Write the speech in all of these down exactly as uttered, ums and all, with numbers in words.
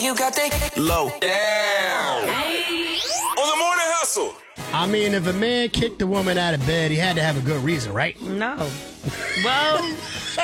you got that low down. On the morning hustle. I mean, if a man kicked a woman out of bed, he had to have a good reason, right? No. Well,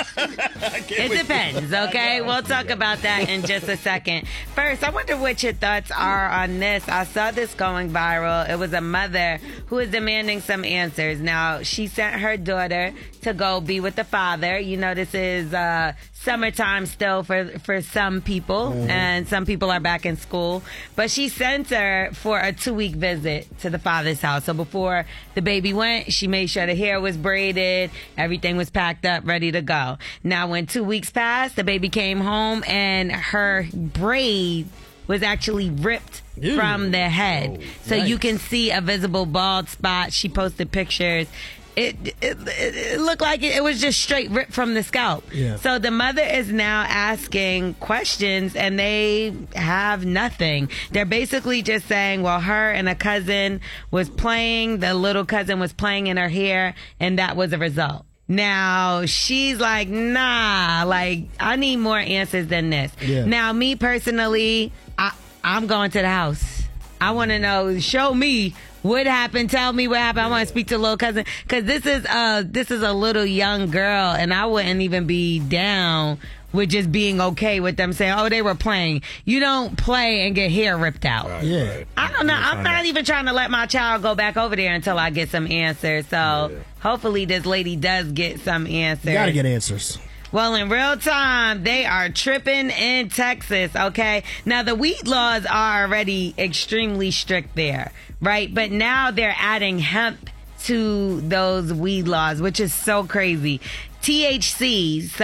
it depends, okay? We'll talk about that in just a second. First, I wonder what your thoughts are on this. I saw this going viral. It was a mother who is demanding some answers. Now, she sent her daughter to go be with the father. You know, this is uh, summertime still for, for some people, mm-hmm. and some people are back in school. But she sent her for a two-week visit to the father's house. So before the baby went, she made sure the hair was braided, everything was packed up, ready to go. Now, when two weeks passed, the baby came home and her braid was actually ripped Ew. from the head. Oh, so nice. You can see a visible bald spot. She posted pictures. It, it, it looked like it, it was just straight ripped from the scalp. Yeah. So the mother is now asking questions and they have nothing. They're basically just saying, well, her and a cousin was playing, the little cousin was playing in her hair, and that was a result. Now, she's like, nah, like, I need more answers than this. Yeah. Now, me personally, I, I'm going to the house. I want to know, show me what happened. Tell me what happened. I want to speak to a little cousin. Because this is uh this is a little young girl, and I wouldn't even be down with just being okay with them saying, oh, they were playing. You don't play and get hair ripped out. Right, yeah. Right. I don't know. I'm not even trying to let my child go back over there until I get some answers. So yeah. hopefully this lady does get some answers. You gotta get answers. Well, in real time, they are tripping in Texas, okay? Now, the weed laws are already extremely strict there, right? But now they're adding hemp to those weed laws, which is so crazy. T H C, so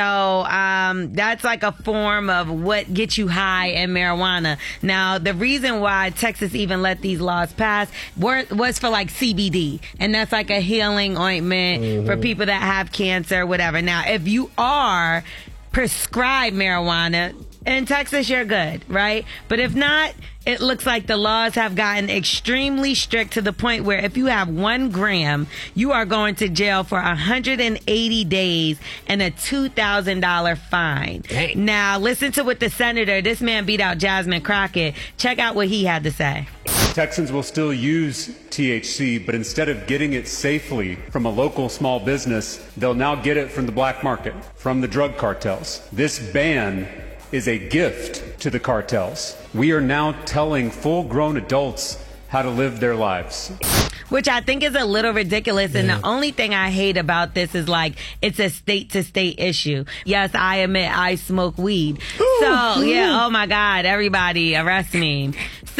um, that's like a form of what gets you high in marijuana. Now, the reason why Texas even let these laws pass were, was for like C B D, and that's like a healing ointment mm-hmm. for people that have cancer, whatever. Now, if you are prescribed marijuana, in Texas, you're good, right? But if not, it looks like the laws have gotten extremely strict to the point where if you have one gram, you are going to jail for one hundred eighty days and a two thousand dollars fine. Dang. Now, listen to what the senator, this man beat out Jasmine Crockett. Check out what he had to say. Texans will still use T H C, but instead of getting it safely from a local small business, they'll now get it from the black market, from the drug cartels. This ban is a gift to the cartels. We are now telling full-grown adults how to live their lives. Which I think is a little ridiculous. Yeah. And the only thing I hate about this is like, it's a state to state issue. Yes, I admit I smoke weed. Ooh, so ooh. yeah, oh my God, everybody arrest me. So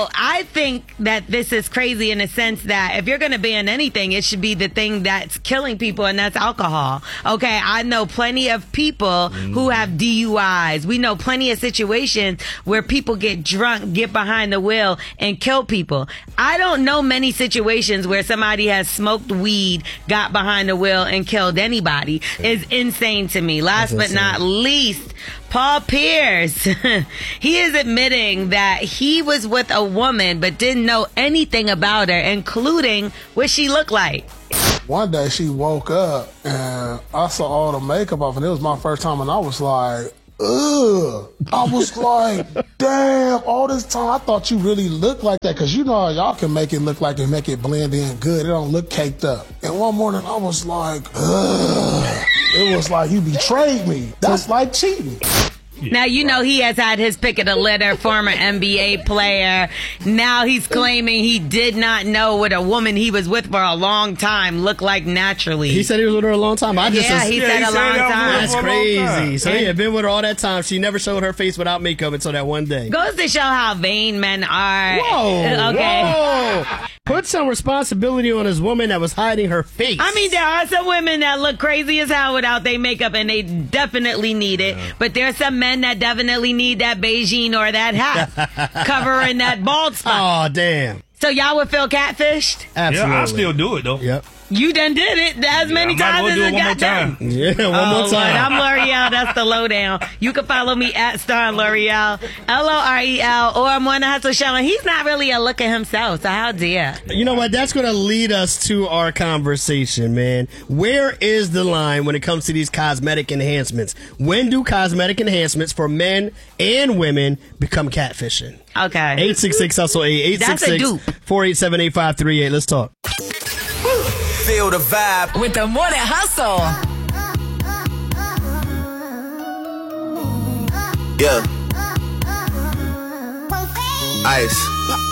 I think that this is crazy in the sense that if you're going to ban anything, it should be the thing that's killing people, and that's alcohol. Okay, I know plenty of people mm. who have D U Is. We know plenty of situations where people get drunk, get behind the wheel, and kill people. I don't know many situations where somebody has smoked weed, got behind the wheel, and killed anybody. It's insane to me. Last but not least, Paul Pierce. He is admitting that he was with a woman but didn't know anything about her, including what she looked like. One day she woke up and I saw all the makeup off, and it was my first time, and I was like, ugh. I was like, damn, all this time I thought you really looked like that, because you know how y'all can make it look like and make it blend in good. It don't look caked up. And one morning I was like, ugh. It was like, you betrayed me. That's like cheating. Now, you know he has had his pick of the litter, former N B A player. Now he's claiming he did not know what a woman he was with for a long time looked like naturally. He said he was with her a long time. I just yeah, he yeah, said he a said long time. That's crazy. So he had been with her all that time. She never showed her face without makeup until that one day. Goes to show how vain men are. Whoa. Okay. Whoa. Put some responsibility on this woman that was hiding her face. I mean, there are some women that look crazy as hell without their makeup, and they definitely need it. Yeah. But there's some men that definitely need that Beijing or that hat covering that bald spot. Oh, damn. So y'all would feel catfished? Absolutely. Yeah, I still do it, though. Yep. You done did it as many Yeah, I might times as as well it do it one got more done. Yeah, one oh, more Lord, time. I'm L'Oreal. That's the lowdown. You can follow me at Star L'Oreal, L O R E L, or Morning Hustle Show. And he's not really a looker himself, so how dare? You know what? That's going to lead us to our conversation, man. Where is the line when it comes to these cosmetic enhancements? When do cosmetic enhancements for men and women become catfishing? Okay. eight six six hustle eight, eight six That's a six, dupe. four eight seven, eight five three eight. Let's talk. Feel the vibe. With the Morning Hustle. Yeah. Ice.